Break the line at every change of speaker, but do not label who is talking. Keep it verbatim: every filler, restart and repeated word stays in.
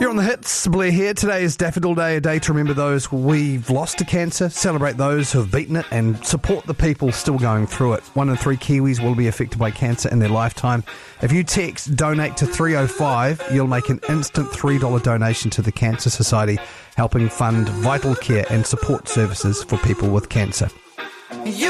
You're on the hits. Blair here. Today is Daffodil Day, a day to remember those we've lost to cancer, celebrate those who have beaten it, and support the people still going through it. One in three Kiwis will be affected by cancer in their lifetime. If you text donate to three oh five, you'll make an instant three dollars donation to the Cancer Society, helping fund vital care and support services for people with cancer.